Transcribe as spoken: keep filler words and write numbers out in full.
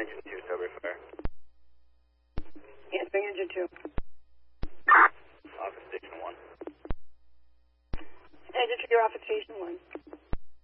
engine two, Sober Fire. Yes, bring engine two. Off at station one. Engine two, you're off at station one.